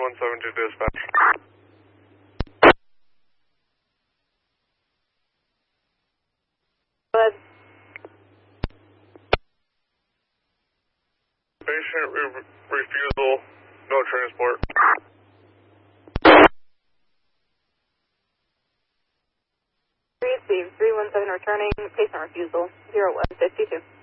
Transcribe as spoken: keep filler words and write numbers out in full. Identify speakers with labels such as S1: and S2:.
S1: one seven to dispatch.
S2: Go ahead.
S1: Patient re refusal, no transport.
S2: Receive three one seven returning, patient refusal, zero one fifty-two.